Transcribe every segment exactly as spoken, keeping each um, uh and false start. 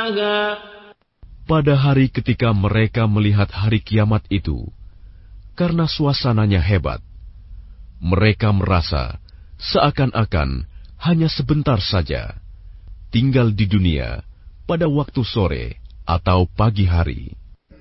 يصلاها. Pada hari ketika mereka melihat hari kiamat itu, karena suasananya hebat, mereka merasa seakan-akan hanya sebentar saja tinggal di dunia pada waktu sore atau pagi hari.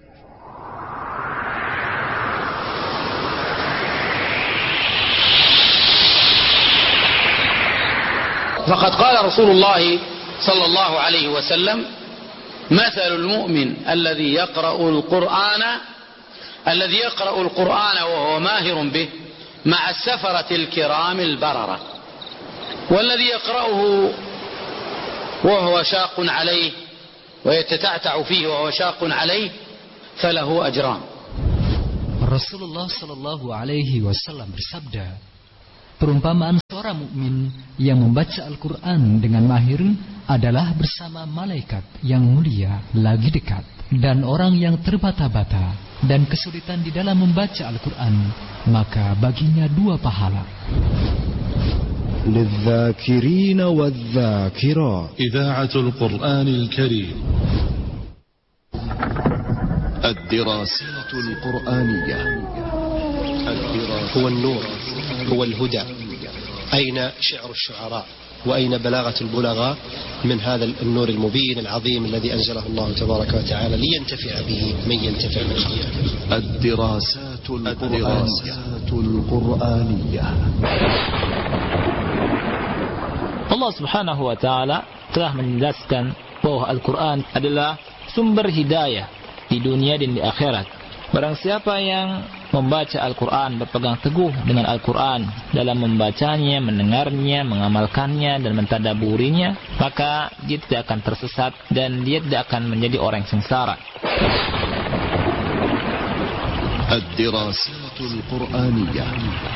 فقد قال رسول الله صلى الله عليه وسلم: مثل المؤمن الذي يقرأ القرآن الذي يقرأ القرآن وهو ماهر به مع السفرة الكرام البررة، والذي يقرأه وهو شاق عليه ويتتعتع فيه وهو شاق عليه فله أجران. Rasulullah Shallallahu Alaihi Wasallam bersabda, perumpamaan seorang mukmin yang membaca Al-Quran dengan mahir adalah bersama malaikat yang mulia lagi dekat, dan orang yang terbata-bata dan kesulitan di dalam membaca Al-Quran, maka baginya dua pahala. للذاكرين والذاكرات إذاعة القرآن الكريم. الدراسات القرآنية. هو النور، هو الهدى. أين شعر الشعراء وأين بلاغة البلغاء من هذا النور المبين العظيم الذي أنزله الله تبارك وتعالى لينتفع به من ينتفع من خلقه. الدراسات القرآنية. Allah Subhanahu wa taala telah menjelaskan bahwa Al-Quran adalah sumber hidayah di dunia dan di akhirat. Barang siapa yang membaca Al-Quran, berpegang teguh dengan Al-Quran dalam membacanya, mendengarnya, mengamalkannya, dan mentadaburinya, maka dia tidak akan tersesat dan dia tidak akan menjadi orang yang sengsara. Ad-Dirasatul Qur'aniyah.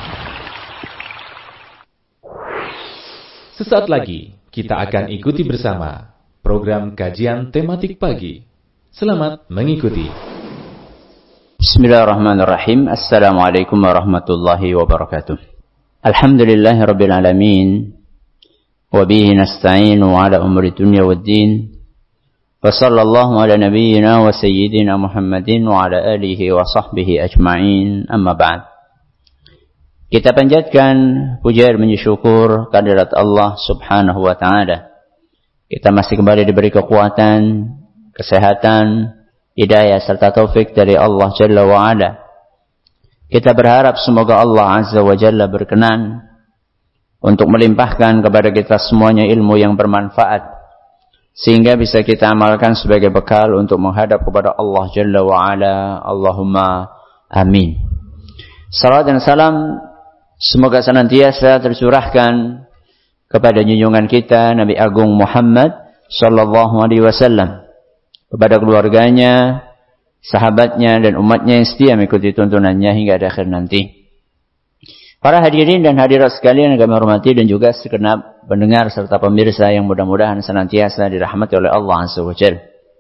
Sesaat lagi kita akan ikuti bersama program kajian tematik pagi. Selamat mengikuti. Bismillahirrahmanirrahim. Assalamualaikum warahmatullahi wabarakatuh. Alhamdulillahi rabbil alamin. Wa bihi nasta'inu ala umri dunya waddin. Wa sallallahu ala nabiyyina wa sayyidina Muhammadin wa ala alihi wa sahbihi ajma'in. Amma ba'd. Kita panjatkan puja dan syukur kehadirat Allah Subhanahu wa taala. Kita masih kembali diberi kekuatan, kesehatan, hidayah serta taufik dari Allah Jalla wa Ala. Kita berharap semoga Allah Azza wa Jalla berkenan untuk melimpahkan kepada kita semuanya ilmu yang bermanfaat, sehingga bisa kita amalkan sebagai bekal untuk menghadap kepada Allah Jalla wa Ala. Allahumma amin. Salawat dan salam semoga senantiasa tercurahkan kepada junjungan kita Nabi Agung Muhammad sallallahu alaihi wasallam, kepada keluarganya, sahabatnya, dan umatnya yang setia mengikuti tuntunannya hingga akhir nanti. Para hadirin dan hadirat sekalian yang kami hormati, dan juga segenap pendengar serta pemirsa yang mudah-mudahan senantiasa dirahmati oleh Allah Azza wa Jalla.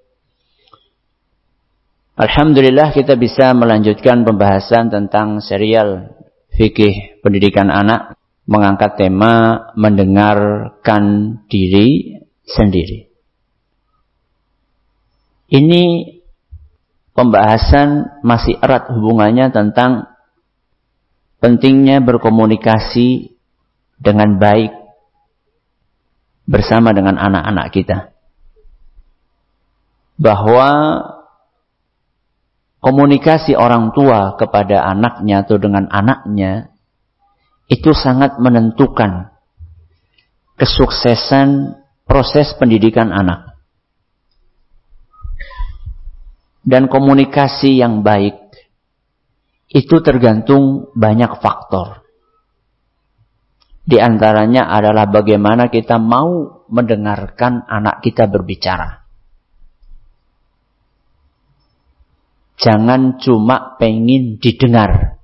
Alhamdulillah kita bisa melanjutkan pembahasan tentang serial fikih pendidikan anak, mengangkat tema mendengarkan diri sendiri. Ini pembahasan masih erat hubungannya tentang pentingnya berkomunikasi dengan baik bersama dengan anak-anak kita. Bahwa komunikasi orang tua kepada anaknya atau dengan anaknya itu sangat menentukan kesuksesan proses pendidikan anak. Dan komunikasi yang baik itu tergantung banyak faktor. Di antaranya adalah bagaimana kita mau mendengarkan anak kita berbicara. Jangan cuma pengen didengar.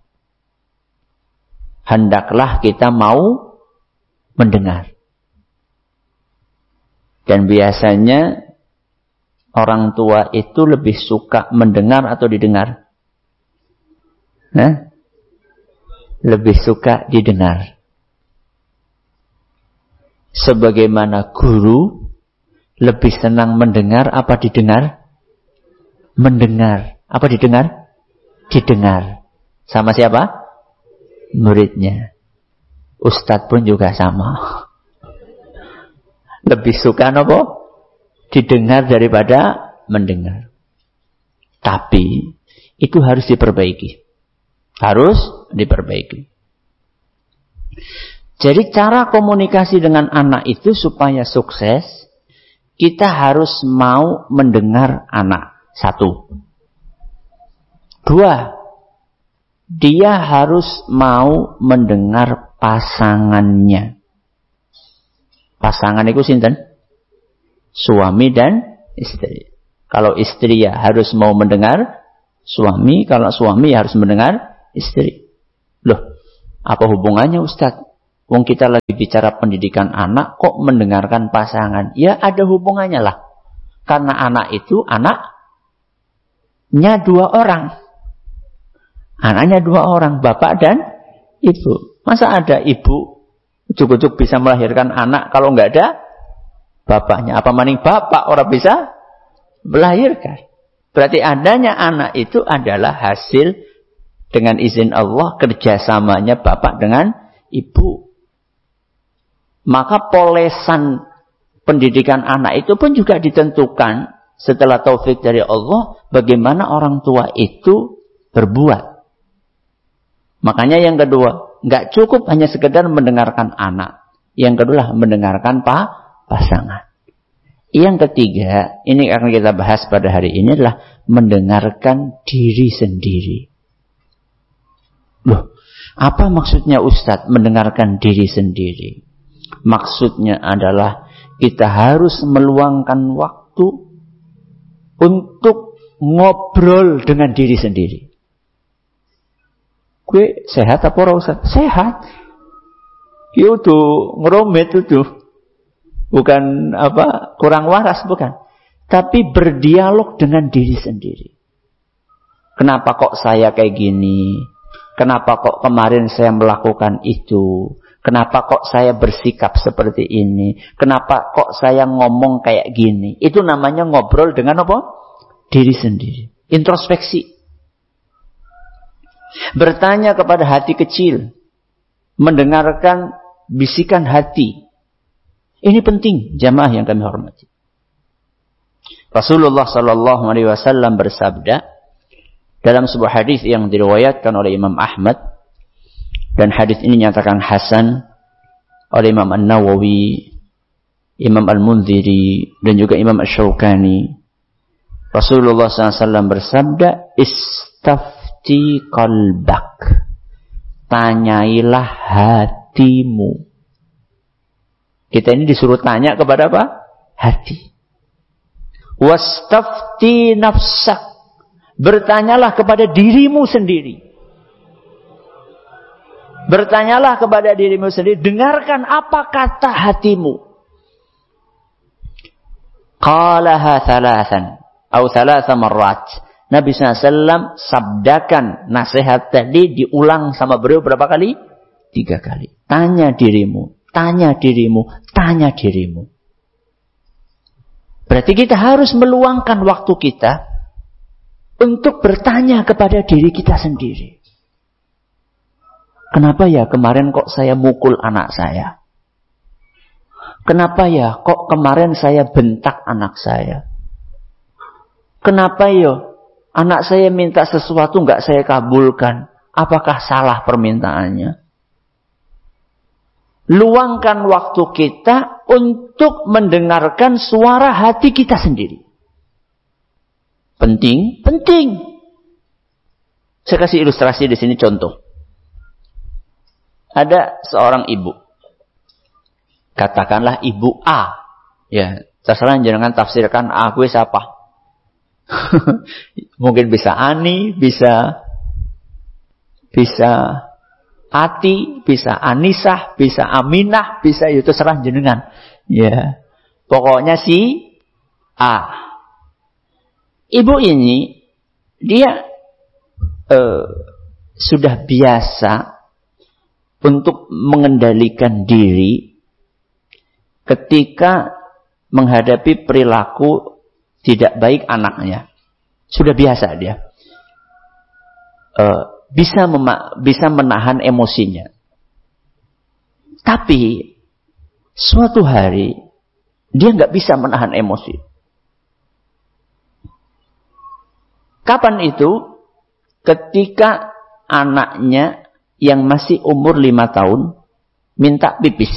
Hendaklah kita mau mendengar. Dan biasanya orang tua itu lebih suka mendengar atau didengar? Nah, lebih suka didengar. Sebagaimana guru Lebih senang mendengar apa didengar? Mendengar. Apa didengar? Didengar. Sama siapa? Muridnya. Ustadz pun juga sama. Lebih suka apa? Didengar daripada mendengar. Tapi itu harus diperbaiki. Harus diperbaiki. Jadi cara komunikasi dengan anak itu supaya sukses, kita harus mau mendengar anak. Satu. Dua. Dia harus mau mendengar pasangannya. Pasangan itu sinten? Suami dan istri. Kalau istri ya harus mau mendengar suami, kalau suami ya harus mendengar istri. Loh, apa hubungannya Ustaz? Wong kita lagi bicara pendidikan anak, kok mendengarkan pasangan? Ya ada hubungannya lah. Karena anak itu anaknya dua orang. Anaknya dua orang, bapak dan ibu. Masa ada ibu ujuk-ujuk bisa melahirkan anak kalau nggak ada bapaknya? Apa maning bapak orang bisa melahirkan? Berarti adanya anak itu adalah hasil dengan izin Allah kerjasamanya bapak dengan ibu. Maka polesan pendidikan anak itu pun juga ditentukan setelah taufik dari Allah bagaimana orang tua itu berbuat. Makanya yang kedua, nggak cukup hanya sekedar mendengarkan anak. Yang kedua mendengarkan pa, pasangan. Yang ketiga, ini akan kita bahas pada hari ini adalah mendengarkan diri sendiri. Loh, apa maksudnya Ustadz mendengarkan diri sendiri? Maksudnya adalah kita harus meluangkan waktu untuk ngobrol dengan diri sendiri. Gue sehat apa ora Ustaz? Sehat. Yo tuh ngeromit tuh. Bukan apa kurang waras bukan. Tapi berdialog dengan diri sendiri. Kenapa kok saya kayak gini? Kenapa kok kemarin saya melakukan itu? Kenapa kok saya bersikap seperti ini? Kenapa kok saya ngomong kayak gini? Itu namanya ngobrol dengan apa? Diri sendiri. Introspeksi. Bertanya kepada hati kecil. Mendengarkan bisikan hati. Ini penting, jamaah yang kami hormati. Rasulullah sallallahu alaihi wasallam bersabda dalam sebuah hadis yang diriwayatkan oleh Imam Ahmad, dan hadis ini nyatakan hasan oleh Imam An-Nawawi, Imam Al-Munziri, dan juga Imam Asy-Syaukani. Rasulullah sallallahu alaihi wasallam bersabda, istafti qalbak. Tanyailah hatimu. Kita ini disuruh tanya kepada apa? Hati. Wastafti nafsak. Bertanyalah kepada dirimu sendiri. Bertanyalah kepada dirimu sendiri. Dengarkan apa kata hatimu. Qalaha thalathan. Atau thalatha marrat. Nabi sallallahu alaihi wasallam sabdakan nasihat tadi diulang sama beliau berapa kali? Tiga kali. Tanya dirimu. Tanya dirimu. Tanya dirimu. Berarti kita harus meluangkan waktu kita untuk bertanya kepada diri kita sendiri. Kenapa ya kemarin kok saya mukul anak saya? Kenapa ya kok kemarin saya bentak anak saya? Kenapa ya anak saya minta sesuatu nggak saya kabulkan? Apakah salah permintaannya? Luangkan waktu kita untuk mendengarkan suara hati kita sendiri. Penting? Penting. Saya kasih ilustrasi di sini contoh. Ada seorang ibu. Katakanlah ibu A. Ya, terserah jangan tafsirkan A gue siapa. Mungkin bisa Ani, bisa bisa Ati, bisa Anisah, bisa Aminah, bisa itu terserah jenengan. Ya. Pokoknya si A. Ibu ini dia uh, sudah biasa untuk mengendalikan diri ketika menghadapi perilaku tidak baik anaknya. Sudah biasa dia. E, bisa mema- bisa menahan emosinya. Tapi suatu hari dia nggak bisa menahan emosi. Kapan itu? Ketika anaknya yang masih umur lima tahun minta pipis.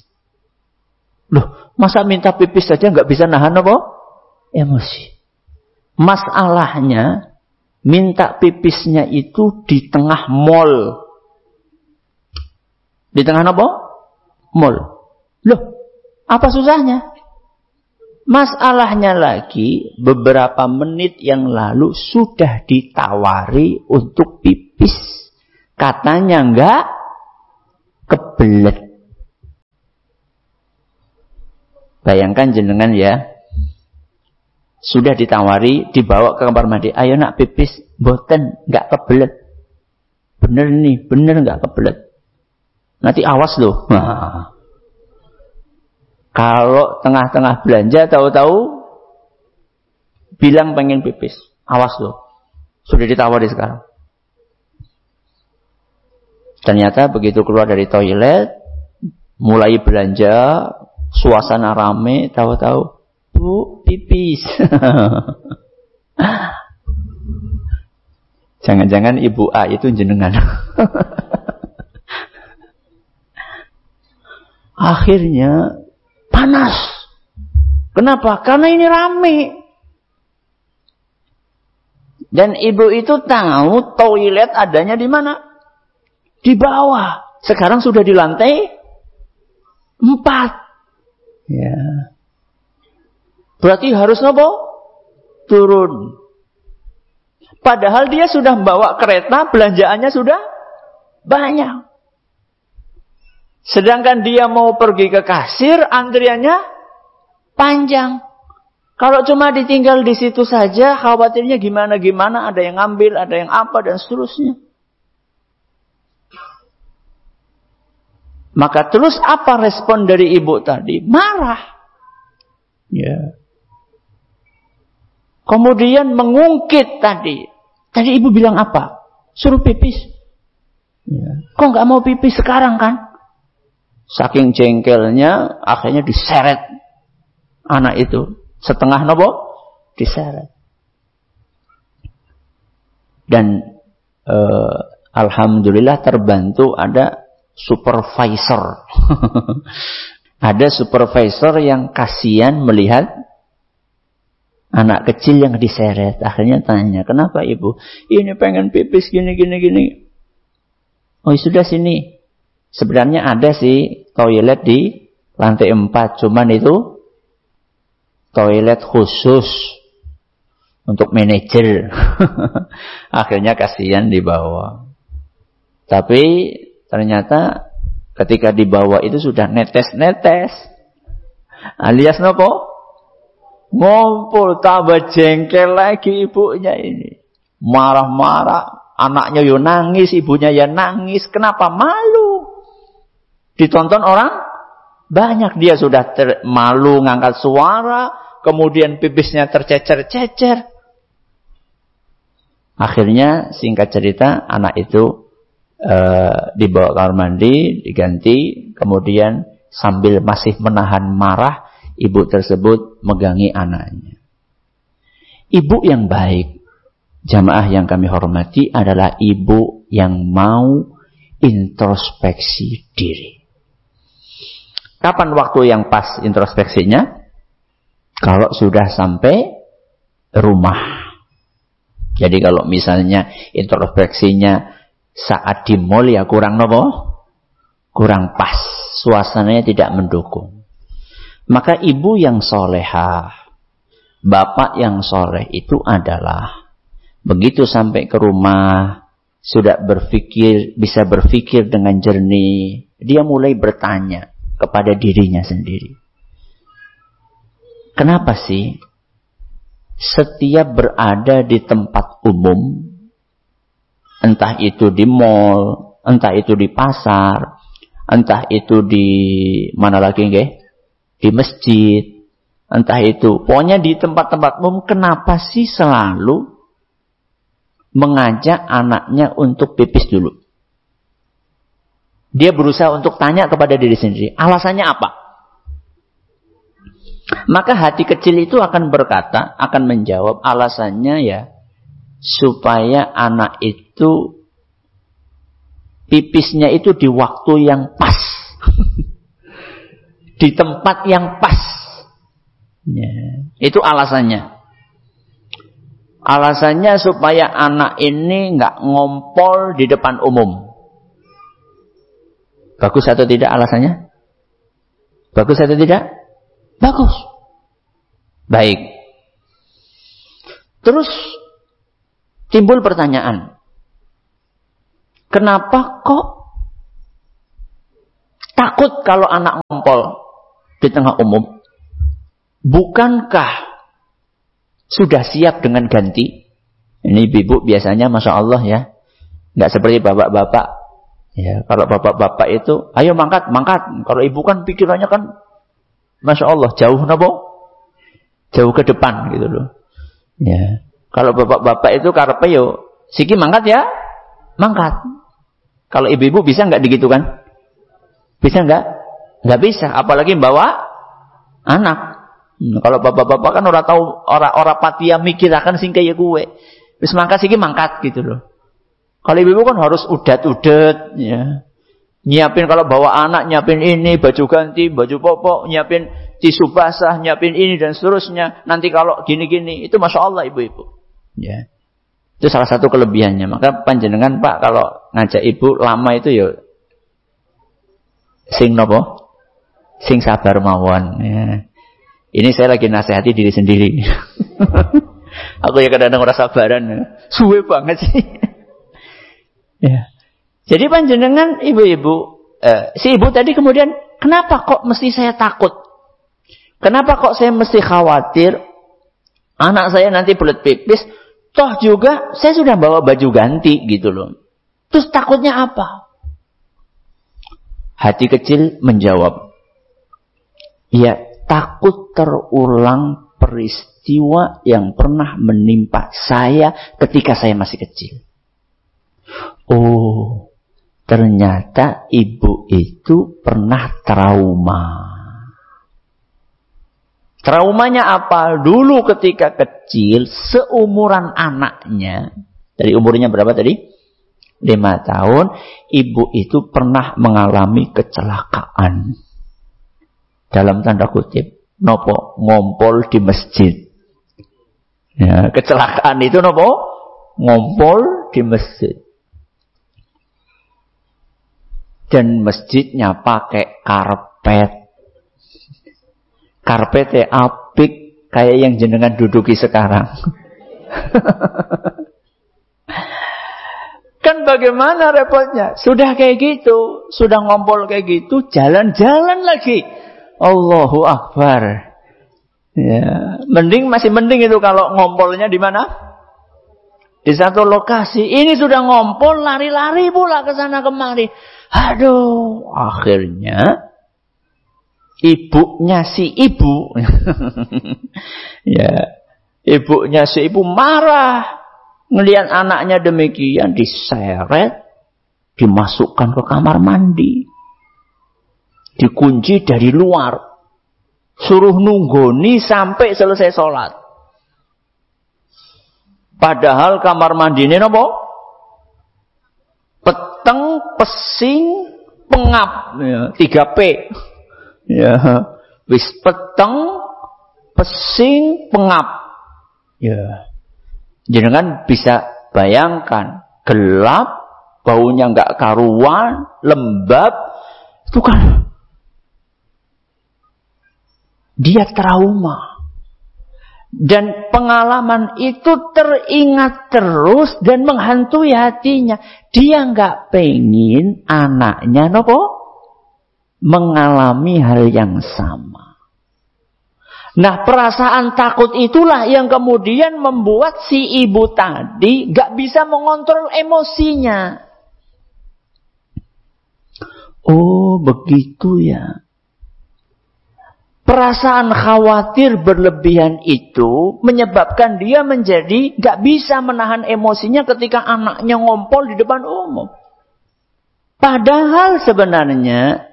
Loh, masa minta pipis saja nggak bisa nahan apa? Emosi. Masalahnya minta pipisnya itu di tengah mall. Di tengah apa? Mall. Loh, apa susahnya? Masalahnya lagi, beberapa menit yang lalu sudah ditawari untuk pipis. Katanya enggak kebelet. Bayangkan jenengan ya. Sudah ditawari, dibawa ke kamar mandi. Ayo nak pipis, boten, enggak kebelet. Bener nih, bener enggak kebelet. Nanti awas loh. Nah. Kalau tengah-tengah belanja, tahu-tahu bilang pengen pipis. Awas loh. Sudah ditawari sekarang. Ternyata begitu keluar dari toilet, mulai belanja, suasana rame, tahu-tahu, Bu, pipis. Jangan-jangan Ibu A itu jenengan. Akhirnya panas. Kenapa? Karena ini rame. Dan ibu itu tahu toilet adanya di mana? Di bawah. Sekarang sudah di lantai empat. Ya. Berarti harus nopo? Turun. Padahal dia sudah membawa kereta, belanjaannya sudah banyak. Sedangkan dia mau pergi ke kasir, antriannya panjang. Kalau cuma ditinggal di situ saja, khawatirnya gimana-gimana, ada yang ngambil, ada yang apa, dan seterusnya. Maka terus apa respon dari ibu tadi? Marah. Ya. Kemudian mengungkit tadi. Tadi ibu bilang apa? Suruh pipis. Ya. Kok nggak mau pipis sekarang kan? Saking jengkelnya, akhirnya diseret anak itu. Setengah nopo? Diseret. Dan eh, alhamdulillah terbantu ada supervisor. Ada supervisor yang kasihan melihat anak kecil yang diseret. Akhirnya tanya, kenapa ibu? Ini pengen pipis gini, gini, gini. Oh sudah sini. Sebenarnya ada sih toilet di lantai empat. Cuman itu toilet khusus untuk manajer. Akhirnya kasihan dibawa. Tapi ternyata ketika dibawa itu sudah netes-netes. Alias nopo? Ngumpul, tambah jengkel lagi ibunya ini. Marah-marah. Anaknya yo nangis, ibunya ya nangis. Kenapa? Malu. Ditonton orang banyak. Dia sudah ter- malu ngangkat suara. Kemudian pipisnya tercecer-cecer. Akhirnya singkat cerita anak itu uh, dibawa ke kamar mandi, diganti. Kemudian sambil masih menahan marah, ibu tersebut megangi anaknya. Ibu yang baik, jamaah yang kami hormati, adalah ibu yang mau introspeksi diri. Kapan waktu yang pas introspeksinya? Kalau sudah sampai rumah. Jadi kalau misalnya introspeksinya saat di mall ya kurang nopo? Kurang pas. Suasananya tidak mendukung. Maka ibu yang solehah, bapak yang soleh itu adalah begitu sampai ke rumah, sudah berpikir, bisa berpikir dengan jernih, dia mulai bertanya kepada dirinya sendiri. Kenapa sih setiap berada di tempat umum, entah itu di mall, entah itu di pasar, entah itu di mana lagi nggih? Di masjid, entah itu, pokoknya di tempat-tempat umum, kenapa sih selalu mengajak anaknya untuk pipis dulu? Dia berusaha untuk tanya kepada diri sendiri, alasannya apa? Maka hati kecil itu akan berkata, akan menjawab, alasannya ya, supaya anak itu pipisnya itu di waktu yang pas. Di tempat yang pas. Ya, itu alasannya. Alasannya supaya anak ini nggak ngompol di depan umum. Bagus atau tidak alasannya? Bagus atau tidak? Bagus. Baik. Terus timbul pertanyaan. Kenapa kok takut kalau anak ngompol di tengah umum? Bukankah sudah siap dengan ganti? Ini ibu biasanya Masya Allah ya. Nggak seperti bapak-bapak. Ya, kalau bapak-bapak itu, ayo mangkat, mangkat. Kalau ibu kan pikirannya kan, Masya Allah, jauh napa? Jauh ke depan gitu loh. Ya. Kalau bapak-bapak itu karepe yo, siki mangkat ya, mangkat. Kalau ibu-ibu bisa nggak digitukan? Bisa nggak? Nggak bisa. Apalagi bawa anak. Hmm, kalau bapak-bapak kan orang tahu, orang-orang patia mikir akan sing kaya gue. Wis mangkat siki mangkat gitu loh. Kalau ibu-ibu kan harus udat-udat, ya. Nyiapin kalau bawa anak, nyiapin ini, baju ganti, baju popok, nyiapin tisu basah, nyiapin ini dan seterusnya. Nanti kalau gini-gini, itu Masya Allah ibu-ibu. Ya. Itu salah satu kelebihannya. Maka panjenengan Pak, kalau ngajak ibu lama itu ya, sing nopo? Sing sabar mawon. Ya. Ini saya lagi nasihati diri sendiri. Aku ya kadang-kadang ora sabaran. Suwe banget sih. Ya. Jadi panjenengan ibu-ibu, eh, si ibu tadi kemudian, kenapa kok mesti saya takut? Kenapa kok saya mesti khawatir anak saya nanti belet pipis? Toh juga saya sudah bawa baju ganti gitu loh. Terus takutnya apa? Hati kecil menjawab, ya takut terulang peristiwa yang pernah menimpa saya ketika saya masih kecil. Oh, ternyata ibu itu pernah trauma. Traumanya apa? Dulu ketika kecil, seumuran anaknya, dari umurnya berapa tadi? Lima tahun, ibu itu pernah mengalami kecelakaan. Dalam tanda kutip, nopo? Ngompol di masjid. Ya, kecelakaan itu nopo? Ngompol di masjid. Dan masjidnya pakai karpet. Karpetnya apik kayak yang jenengan duduki sekarang. Kan bagaimana repotnya? Sudah kayak gitu, sudah ngompol kayak gitu, jalan-jalan lagi. Allahu Akbar. Ya, mending masih mending itu kalau ngompolnya di mana? Di satu lokasi. Ini sudah ngompol, lari-lari pula ke sana kemari. Aduh, akhirnya ibunya si ibu, ya, ibunya si ibu marah ngelihat anaknya demikian, diseret, dimasukkan ke kamar mandi, dikunci dari luar, suruh nunggoni sampai selesai sholat. Padahal kamar mandi ini apa? Peteng, pesing, pengap, ya, tiga P. Ya, wis peteng, pesing, pengap. Ya. Jenengan bisa bayangkan, gelap, baunya enggak karuan, lembab, itu kan dia trauma. Dan pengalaman itu teringat terus dan menghantui hatinya. Dia enggak pengen anaknya nopo mengalami hal yang sama. Nah, perasaan takut itulah yang kemudian membuat si ibu tadi gak bisa mengontrol emosinya. Oh, begitu ya. perasaan khawatir berlebihan itu menyebabkan dia menjadi gak bisa menahan emosinya ketika anaknya ngompol di depan umum. Padahal sebenarnya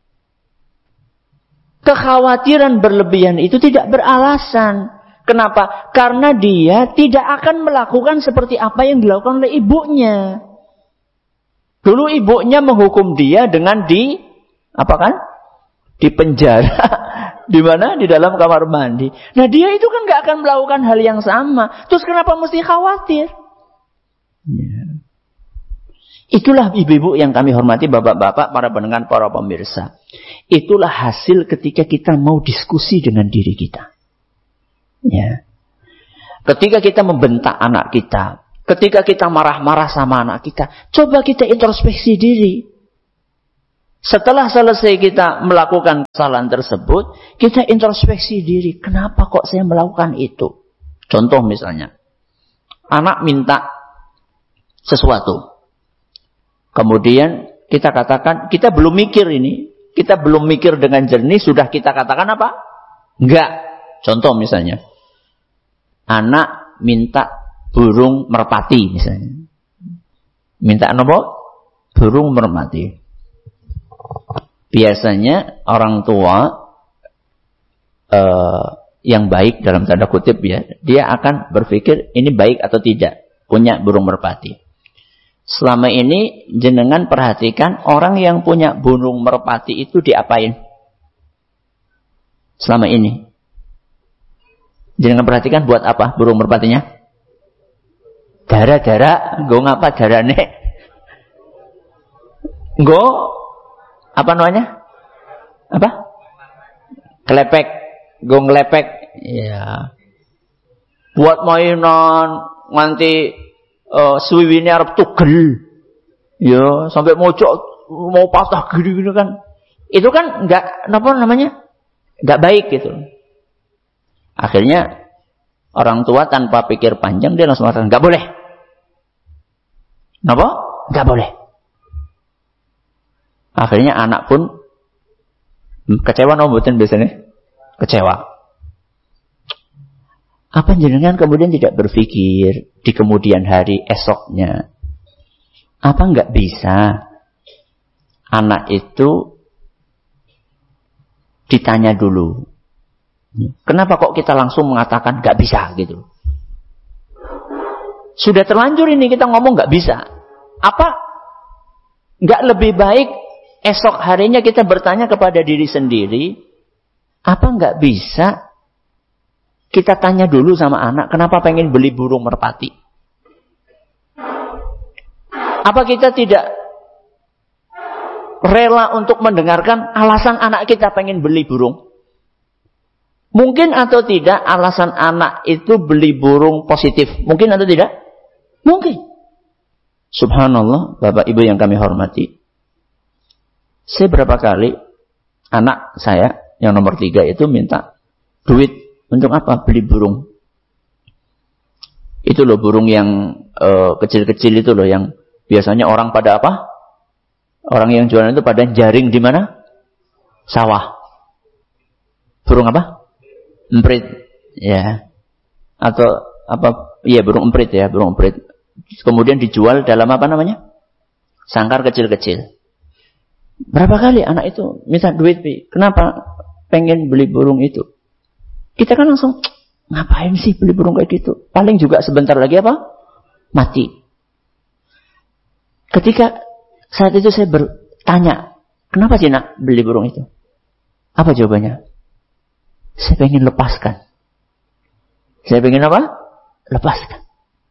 kekhawatiran berlebihan itu tidak beralasan. Kenapa? Karena dia tidak akan melakukan seperti apa yang dilakukan oleh ibunya. Dulu ibunya menghukum dia dengan di apa kan? Di penjara. Di mana? Di dalam kamar mandi. Nah, dia itu kan nggak akan melakukan hal yang sama. Terus kenapa mesti khawatir? Ya. Itulah ibu-ibu yang kami hormati, bapak-bapak, para pendengar, para pemirsa. Itulah hasil ketika kita mau diskusi dengan diri kita. Ya. Ketika kita membentak anak kita, ketika kita marah-marah sama anak kita, coba kita introspeksi diri. Setelah selesai kita melakukan kesalahan tersebut, kita introspeksi diri. Kenapa kok saya melakukan itu? Contoh misalnya, anak minta sesuatu. Kemudian kita katakan, kita belum mikir ini. Kita belum mikir dengan jernih, sudah kita katakan apa? Enggak. Contoh misalnya, anak minta burung merpati misalnya. Minta apa? Burung merpati. Biasanya orang tua uh, yang baik dalam tanda kutip ya, dia akan berpikir ini baik atau tidak punya burung merpati. Selama ini jenengan perhatikan orang yang punya burung merpati itu diapain? Selama ini jenengan perhatikan buat apa burung merpatinya? Dara-dara, nggo ngapa darane? Nggo apa namanya? Apa? Kelepek, nggo ngelepek. Ya. Buat mainan nganti uh, suwiwine arep tugel. Ya, sampai mojok mau patah gini-gini kan. Itu kan enggak apa namanya? Enggak baik gitu. Akhirnya orang tua tanpa pikir panjang dia langsung mengatakan enggak boleh. Kenapa? Enggak boleh. Akhirnya anak pun kecewa no mboten biasanya? Kecewa. Apa jenengan kemudian tidak berpikir di kemudian hari esoknya? Apa enggak bisa anak itu ditanya dulu? Kenapa kok kita langsung mengatakan enggak bisa gitu? Sudah terlanjur ini kita ngomong enggak bisa. Apa enggak lebih baik esok harinya kita bertanya kepada diri sendiri, apa enggak bisa kita tanya dulu sama anak, kenapa pengen beli burung merpati? Apa kita tidak rela untuk mendengarkan alasan anak kita pengen beli burung? Mungkin atau tidak alasan anak itu beli burung positif? Mungkin atau tidak? Mungkin. Subhanallah, Bapak Ibu yang kami hormati. Saya berapa kali anak saya yang nomor tiga itu minta duit untuk apa? Beli burung. Itu loh burung yang uh, kecil-kecil itu loh yang biasanya orang pada apa? Orang yang jualan itu pada jaring di mana? Sawah. Burung apa? Emprit. Ya. Atau apa? Iya burung emprit ya, burung emprit. Kemudian dijual dalam apa namanya? Sangkar kecil-kecil. Berapa kali anak itu minta duit, Pi? Kenapa pengen beli burung itu? Kita kan langsung, ngapain sih beli burung kayak gitu? Paling juga sebentar lagi apa? Mati. Ketika saat itu saya bertanya, kenapa sih nak beli burung itu? Apa jawabannya? Saya pengen lepaskan. Saya pengen apa? Lepaskan.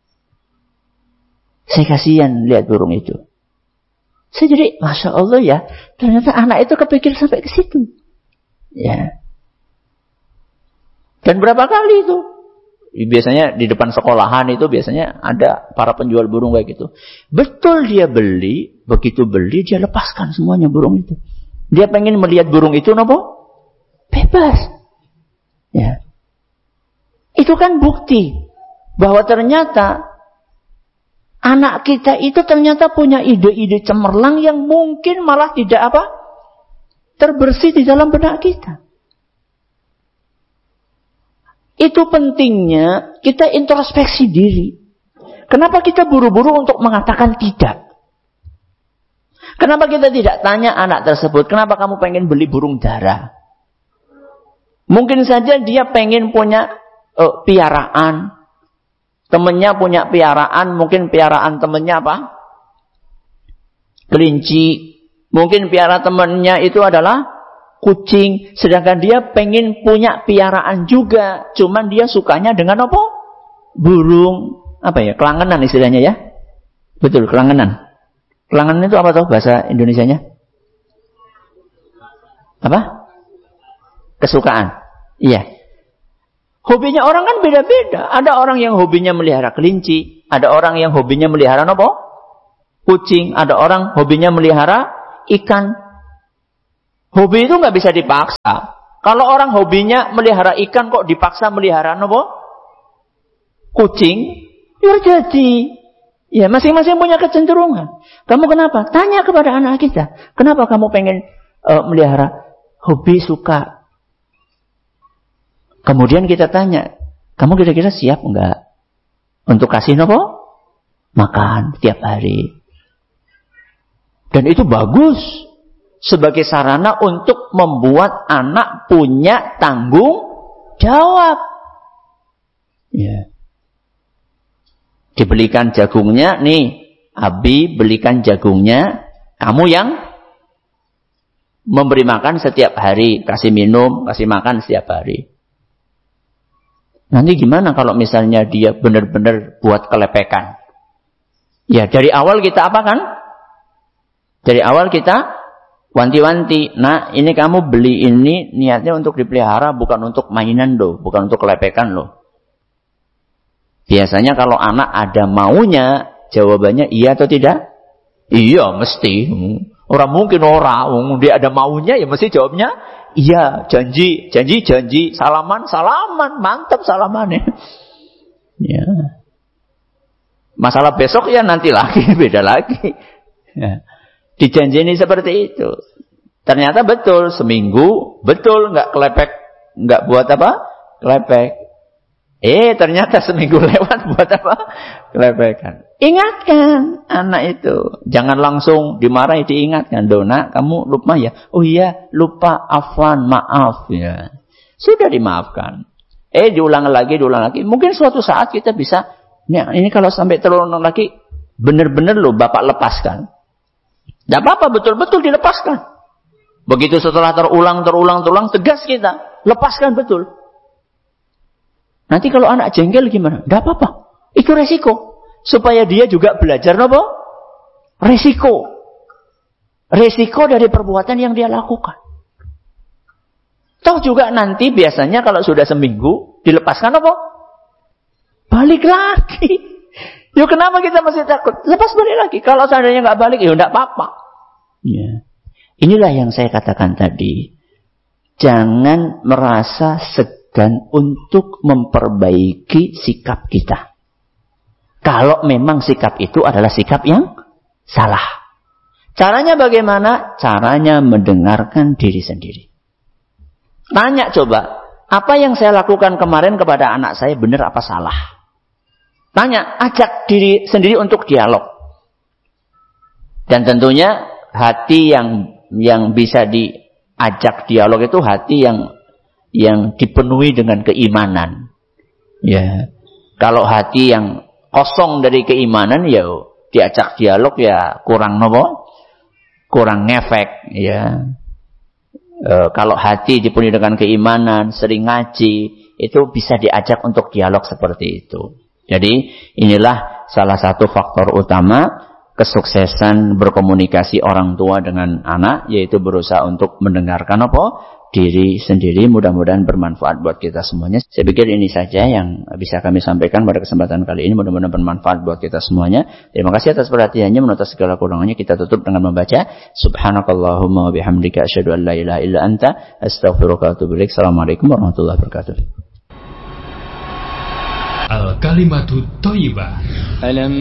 Saya kasihan lihat burung itu. Saya jadi, Masya Allah ya, ternyata anak itu kepikir sampai ke situ. Ya. Dan berapa kali itu? Biasanya di depan sekolahan itu biasanya ada para penjual burung kayak gitu. Betul dia beli, begitu beli dia lepaskan semuanya burung itu. Dia pengen melihat burung itu nopo? Bebas. Ya. Itu kan bukti bahwa ternyata anak kita itu ternyata punya ide-ide cemerlang yang mungkin malah tidak apa? Terbersih di dalam benak kita. Itu pentingnya kita introspeksi diri. Kenapa kita buru-buru untuk mengatakan tidak? Kenapa kita tidak tanya anak tersebut, kenapa kamu pengen beli burung dara? Mungkin saja dia pengen punya uh, piaraan. Temennya punya piaraan, mungkin piaraan temennya apa? Kelinci. Mungkin piara temennya itu adalah kucing. Sedangkan dia pengen punya piaraan juga. Cuman dia sukanya dengan apa? Burung. Apa ya? Kelangenan istilahnya ya? Betul, kelangenan. Kelangenan itu apa tuh bahasa Indonesianya? Apa? Kesukaan. Iya. Hobinya orang kan beda-beda. Ada orang yang hobinya melihara kelinci. Ada orang yang hobinya melihara apa? Kucing. Ada orang hobinya melihara ikan. Hobi itu nggak bisa dipaksa. Kalau orang hobinya melihara ikan kok dipaksa melihara apa? Kucing. Ya jadi. Ya masing-masing punya kecenderungan. Kamu kenapa? Tanya kepada anak kita. Kenapa kamu pengen uh, melihara? Hobi suka. Kemudian kita tanya, kamu kira-kira siap enggak untuk kasih apa? Makan tiap hari. Dan itu bagus sebagai sarana untuk membuat anak punya tanggung jawab. Ya. Dibelikan jagungnya, nih, Abi belikan jagungnya, kamu yang memberi makan setiap hari, kasih minum, kasih makan setiap hari. Nanti gimana kalau misalnya dia benar-benar buat kelepekan? Ya dari awal kita apa kan? Dari awal kita wanti-wanti. Nah ini kamu beli ini niatnya untuk dipelihara, bukan untuk mainan loh, bukan untuk kelepekan loh. Biasanya kalau anak ada maunya, jawabannya iya atau tidak? Iya mesti. Orang mungkin orang, dia ada maunya ya mesti jawabnya iya, janji, janji, janji, salaman, salaman, mantap salamannya. Ya. Masalah besok ya nanti lagi, beda lagi. Ya. Dijanjini seperti itu. Ternyata betul, seminggu, betul, nggak kelepek, nggak buat apa? Kelepek. Eh, ternyata seminggu lewat buat apa? Kelepekan. Ingatkan anak itu. Jangan langsung dimarahi, diingatkan. Dona, kamu lupa ya? Oh iya, lupa, afwan, maaf ya. Sudah dimaafkan. Eh, diulang lagi, diulang lagi. Mungkin suatu saat kita bisa, ya, ini kalau sampai terulang lagi, benar-benar loh Bapak lepaskan. Tidak apa-apa, betul-betul dilepaskan. Begitu setelah terulang, terulang, terulang, tegas kita. Lepaskan betul. Nanti kalau anak jengkel gimana? Tidak apa-apa. Itu resiko. Supaya dia juga belajar apa? Resiko. Resiko dari perbuatan yang dia lakukan. Toh juga nanti biasanya kalau sudah seminggu, dilepaskan apa? Balik lagi. Yuk kenapa kita masih takut? Lepas balik lagi. Kalau seandainya nggak balik, ya tidak apa-apa. Ya. Inilah yang saya katakan tadi. Jangan merasa segan dan untuk memperbaiki sikap kita. Kalau memang sikap itu adalah sikap yang salah. Caranya bagaimana? Caranya mendengarkan diri sendiri. Tanya coba, apa yang saya lakukan kemarin kepada anak saya benar apa salah? Tanya, ajak diri sendiri untuk dialog. Dan tentunya hati yang yang bisa diajak dialog itu hati yang yang dipenuhi dengan keimanan. Ya. Kalau hati yang kosong dari keimanan ya diajak dialog ya kurang nopo? Kurang ngefek ya. E, kalau hati dipenuhi dengan keimanan, sering ngaji, itu bisa diajak untuk dialog seperti itu. Jadi inilah salah satu faktor utama kesuksesan berkomunikasi orang tua dengan anak, yaitu berusaha untuk mendengarkan apa? Diri sendiri. Mudah-mudahan bermanfaat buat kita semuanya. Saya pikir ini saja yang bisa kami sampaikan pada kesempatan kali ini. Mudah-mudahan bermanfaat buat kita semuanya. Terima kasih atas perhatiannya. Menurut segala kurangannya kita tutup dengan membaca Subhanakallahumma wa bihamdika asyhadu an la ilaha illa anta astaghfiruka wa atubu ilaik. Assalamualaikum warahmatullahi wabarakatuh. Al-Kalimatu Thayyibah.